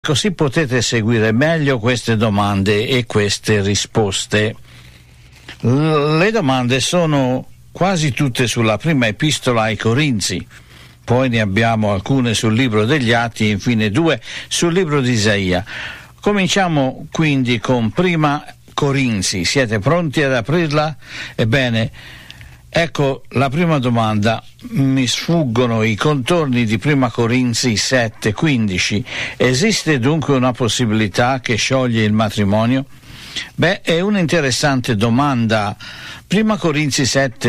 Così potete seguire meglio queste domande e queste risposte. Le domande sono quasi tutte sulla prima epistola ai Corinzi, poi ne abbiamo alcune sul libro degli Atti e infine 2 sul libro di Isaia. Cominciamo quindi con prima Corinzi. Siete pronti ad aprirla? Ebbene, ecco la prima domanda. Mi sfuggono i contorni di prima Corinzi 7:15. Esiste dunque una possibilità che scioglie il matrimonio? Beh, è un'interessante domanda. Prima Corinzi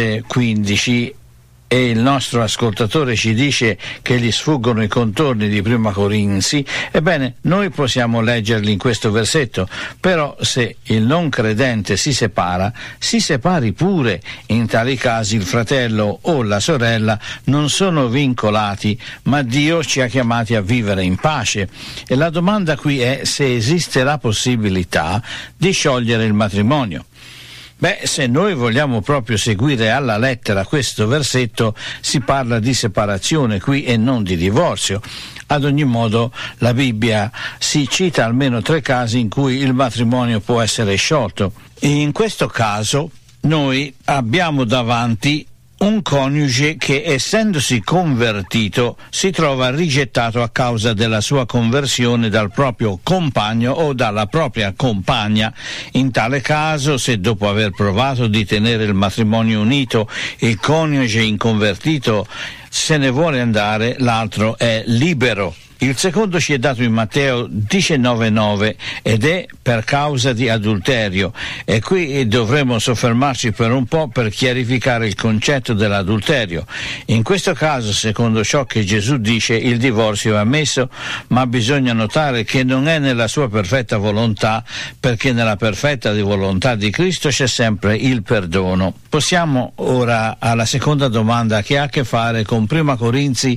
7:15 e il nostro ascoltatore ci dice che gli sfuggono i contorni di prima Corinzi. Ebbene, noi possiamo leggerli in questo versetto, però se il non credente si separa, si separi pure. In tali casi il fratello o la sorella non sono vincolati, ma Dio ci ha chiamati a vivere in pace. E la domanda qui è se esiste la possibilità di sciogliere il matrimonio. Beh, se noi vogliamo proprio seguire alla lettera questo versetto, si parla di separazione qui e non di divorzio. Ad ogni modo, la Bibbia si cita almeno 3 casi in cui il matrimonio può essere sciolto. E in questo caso noi abbiamo davanti un coniuge che, essendosi convertito, si trova rigettato a causa della sua conversione dal proprio compagno o dalla propria compagna. In tale caso, se dopo aver provato di tenere il matrimonio unito, il coniuge inconvertito se ne vuole andare, l'altro è libero. Il secondo ci è dato in Matteo 19,9 ed è per causa di adulterio, e qui dovremo soffermarci per un po' per chiarificare il concetto dell'adulterio. In questo caso, secondo ciò che Gesù dice, il divorzio è ammesso, ma bisogna notare che non è nella sua perfetta volontà, perché nella perfetta volontà di Cristo c'è sempre il perdono. Passiamo ora alla seconda domanda, che ha a che fare con prima Corinzi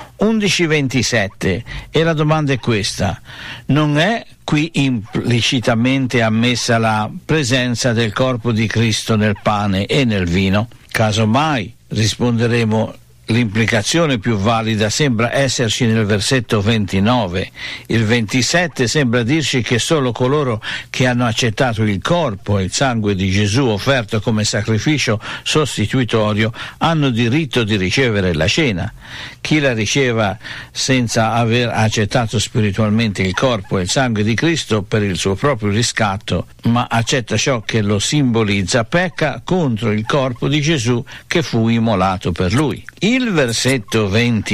11:27, e la domanda è questa: non è qui implicitamente ammessa la presenza del corpo di Cristo nel pane e nel vino? Casomai risponderemo: l'implicazione più valida sembra esserci nel versetto 29. Il 27 sembra dirci che solo coloro che hanno accettato il corpo e il sangue di Gesù offerto come sacrificio sostitutorio hanno diritto di ricevere la cena. Chi la riceva senza aver accettato spiritualmente il corpo e il sangue di Cristo per il suo proprio riscatto, ma accetta ciò che lo simbolizza, pecca contro il corpo di Gesù che fu immolato per lui. Il versetto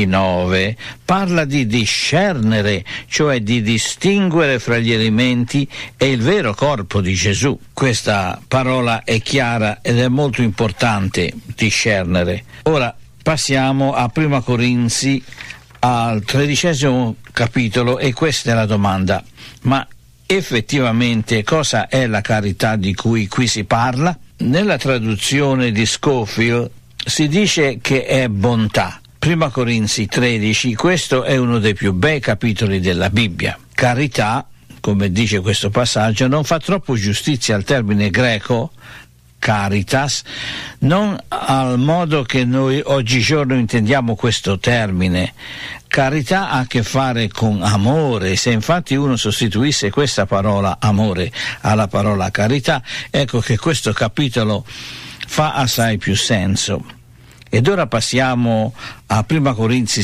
29 parla di discernere, cioè di distinguere fra gli elementi e il vero corpo di Gesù. Questa parola è chiara ed è molto importante, discernere. Ora passiamo a prima Corinzi, al 13° capitolo, e questa è la domanda: ma effettivamente cosa è la carità di cui qui si parla? Nella traduzione di Scofield si dice che è bontà. Prima Corinzi 13, questo è uno dei più bei capitoli della Bibbia. Carità, come dice questo passaggio, non fa troppo giustizia al termine greco caritas, non al modo che noi oggigiorno intendiamo questo termine. Carità ha a che fare con amore. Se infatti uno sostituisse questa parola amore alla parola carità, ecco che questo capitolo fa assai più senso. Ed ora passiamo a prima Corinzi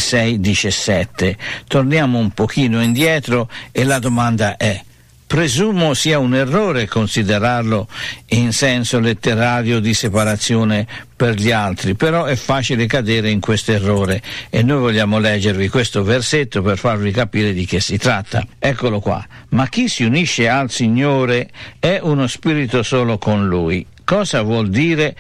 6:17. Torniamo un pochino indietro e la domanda è: presumo sia un errore considerarlo in senso letterario di separazione per gli altri, però è facile cadere in questo errore e noi vogliamo leggervi questo versetto per farvi capire di che si tratta. Eccolo qua: ma chi si unisce al Signore è uno spirito solo con Lui. Cosa vuol dire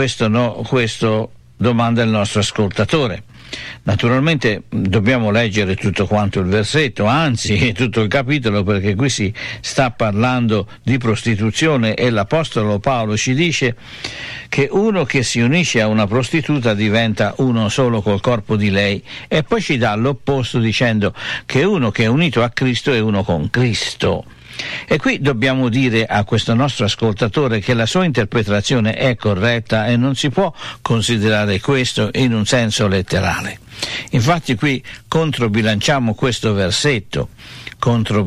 questo? Domanda il nostro ascoltatore. Naturalmente dobbiamo leggere tutto quanto il versetto, anzi tutto il capitolo, perché qui si sta parlando di prostituzione e l'Apostolo Paolo ci dice che uno che si unisce a una prostituta diventa uno solo col corpo di lei, e poi ci dà l'opposto dicendo che uno che è unito a Cristo è uno con Cristo. E qui dobbiamo dire a questo nostro ascoltatore che la sua interpretazione è corretta e non si può considerare questo in un senso letterale. Infatti qui controbilanciamo questo versetto. contro